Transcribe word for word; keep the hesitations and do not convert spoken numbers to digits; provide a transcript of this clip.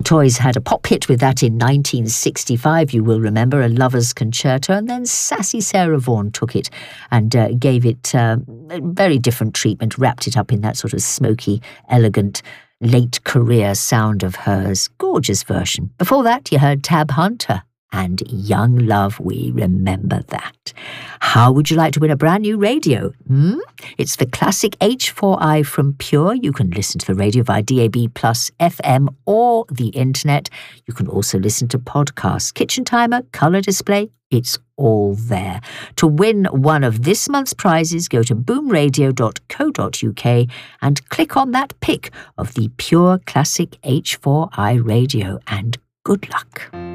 Toys had a pop hit with that in nineteen sixty-five, you will remember, A Lover's Concerto, and then sassy Sarah Vaughan took it and uh, gave it uh, a very different treatment, wrapped it up in that sort of smoky, elegant, late career sound of hers. Gorgeous version. Before that, you heard Tab Hunter and Young Love, we remember that. How would you like to win a brand new radio? Hmm? It's the classic H four i from Pure. You can listen to the radio via D A B plus F M or the internet. You can also listen to podcasts, kitchen timer, colour display. It's all there. To win one of this month's prizes, go to boom radio dot co dot uk and click on that pic of the Pure Classic H four i radio, and good luck.